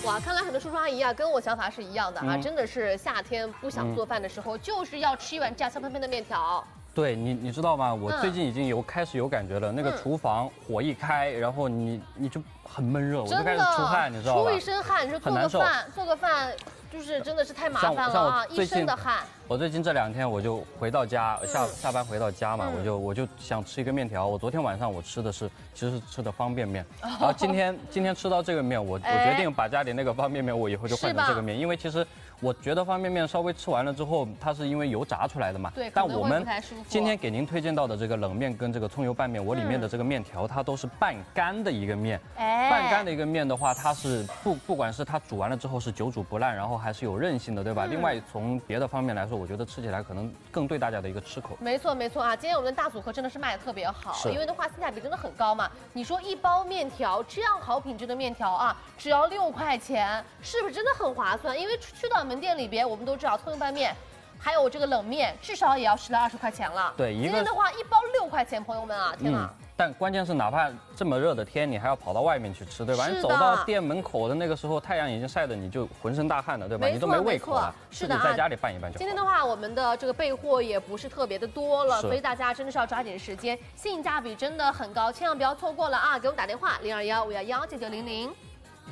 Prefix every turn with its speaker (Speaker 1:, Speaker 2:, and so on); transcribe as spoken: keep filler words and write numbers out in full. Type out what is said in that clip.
Speaker 1: 哇，看来很多叔叔阿姨啊，跟我想法是一样的啊，嗯、真的是夏天不想做饭的时候，嗯、就是要吃一碗这样香喷喷的面条。对你，你知道吗？我最近已经有、嗯、开始有感觉了，那个厨房火一开，然后你你就很闷热，我就开始出汗，你知道吧？出一身汗，你说做个饭，做个饭。 就是真的是太麻烦了啊！一身的汗。我最近这两天我就回到家，下下班回到家嘛，我就我就想吃一个面条。我昨天晚上我吃的是其实是吃的方便面，然后今天今天吃到这个面，我我决定把家里那个方便面我以后就换成这个面，因为其实我觉得方便面稍微吃完了之后，它是因为油炸出来的嘛。对，但我们今天给您推荐到的这个冷面跟这个葱油拌面，我里面的这个面条它都是半干的一个面。哎，半干的一个面的话，它是不不管是它煮完了之后是久煮不烂，然后 还是有韧性的，对吧？嗯、另外，从别的方面来说，我觉得吃起来可能更对大家的一个吃口。没错，没错啊！今天我们的大组合真的是卖的特别好，因为的话性价比真的很高嘛。你说一包面条这样好品质的面条啊，只要六块钱，是不是真的很划算？因为去到门店里边，我们都知道葱油拌面，还有这个冷面，至少也要十来二十块钱了。对，一个今天的话一包六块钱，朋友们啊，天哪！嗯 但关键是，哪怕这么热的天，你还要跑到外面去吃，对吧？你走到店门口的那个时候，太阳已经晒得你就浑身大汗了，对吧？你都没胃口了。是的，在家里拌一拌就好。今天的话，我们的这个备货也不是特别的多了，所以大家真的是要抓紧时间，性价比真的很高，千万不要错过了啊！给我们打电话零二幺五幺幺九九零零。